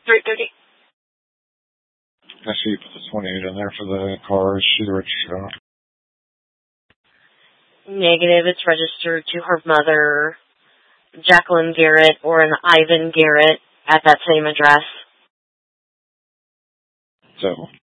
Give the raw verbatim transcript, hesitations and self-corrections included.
three thirty. I see you put the twenty-eight in there for the car. Is she the registered owner? Negative. It's registered to her mother, Jacqueline Garrett, or an Ivan Garrett at that same address. So